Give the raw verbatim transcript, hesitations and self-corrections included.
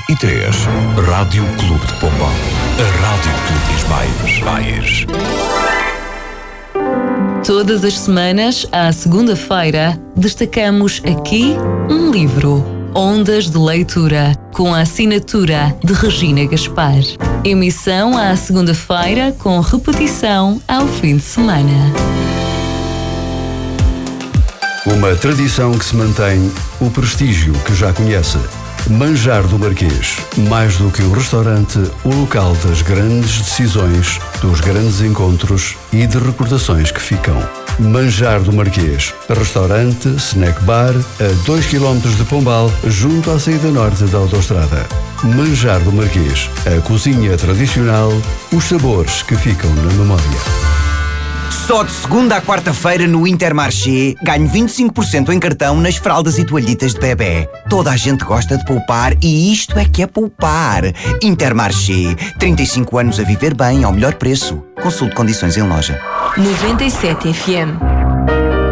e três. Rádio Clube de Pombal. A Rádio de Clube dos Baies. Todas as semanas, à segunda-feira, destacamos aqui um livro. Ondas de Leitura, com a assinatura de Regina Gaspar. Emissão à segunda-feira, com repetição ao fim de semana. Uma tradição que se mantém, o prestígio que já conhece. Manjar do Marquês. Mais do que um restaurante, o local das grandes decisões, dos grandes encontros e de recordações que ficam. Manjar do Marquês. Restaurante, snack bar, a dois quilómetros de Pombal, junto à saída norte da autoestrada. Manjar do Marquês. A cozinha tradicional, os sabores que ficam na memória. Só de segunda à quarta-feira no Intermarché ganho vinte e cinco por cento em cartão nas fraldas e toalhitas de bebê. Toda a gente gosta de poupar e isto é que é poupar. Intermarché. trinta e cinco anos a viver bem ao melhor preço. Consulte condições em loja. noventa e sete F M